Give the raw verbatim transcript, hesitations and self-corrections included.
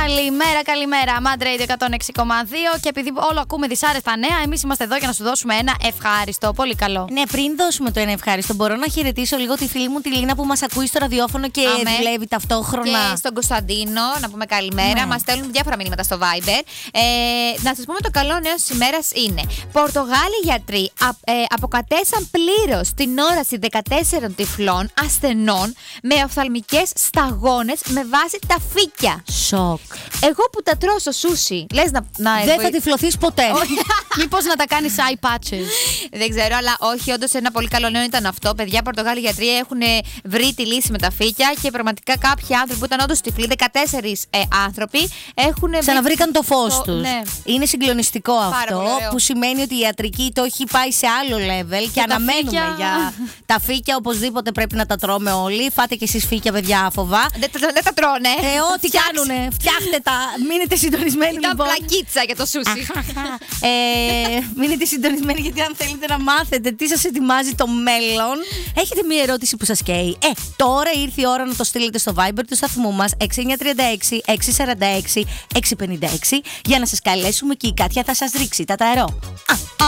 Καλημέρα, καλημέρα. Mad Radio εκατόν έξι κόμμα δύο. Και επειδή όλο ακούμε δυσάρεστα νέα, εμείς είμαστε εδώ για να σου δώσουμε ένα ευχάριστο. Πολύ καλό. Ναι, πριν δώσουμε το ένα ευχάριστο, μπορώ να χαιρετήσω λίγο τη φίλη μου τη Λίνα που μας ακούει στο ραδιόφωνο και Αμέ. δουλεύει ταυτόχρονα. Και στον Κωνσταντίνο, να πούμε καλημέρα. Ναι. Μας στέλνουν διάφορα μηνύματα στο Viber. Ε, να σας πούμε το καλό νέο της ημέρας είναι: Πορτογάλοι γιατροί α, ε, αποκατέσαν πλήρως την όραση δεκατέσσερων τυφλών ασθενών με οφθαλμικές σταγόνες με βάση τα φύκια. Σοκ. Εγώ που τα τρώω στο σούσι, λες να. να Δεν θα τυφλωθείς ποτέ. Μήπως να τα κάνεις eye patches. Δεν ξέρω, αλλά όχι, όντως ένα πολύ καλό νέο ήταν αυτό. Παιδιά, Πορτογάλοι γιατροί έχουν βρει τη λύση με τα φύκια και πραγματικά κάποιοι άνθρωποι που ήταν όντως τυφλοί, δεκατέσσερις ε, άνθρωποι, έχουν. Ξαναβρήκαν το φως το, τους. Ναι. Είναι συγκλονιστικό αυτό, ωραίο. που σημαίνει ότι η ιατρική το έχει πάει σε άλλο level και, Και αναμένουμε φύκια... για τα φύκια. Οπωσδήποτε πρέπει να τα τρώμε όλοι. Φάτε κι εσείς φύκια, παιδιά, άφοβα. Δεν, δεν τα τρώνε. Ε, ό,τι κάνουνε, φτιάχτε τα. Μείνετε συντονισμένοι, Ήταν λοιπόν. πλακίτσα για το σούσι. ε, μείνετε συντονισμένοι, γιατί αν θέλετε να μάθετε τι σας ετοιμάζει το μέλλον, έχετε μία ερώτηση που σας καίει. Ε, τώρα ήρθε η ώρα να το στείλετε στο Viber του σταθμού μας έξι εννιά τρία έξι έξι τέσσερα έξι έξι πέντε έξι για να σας καλέσουμε και η Κάτια θα σας ρίξει τα ταρό.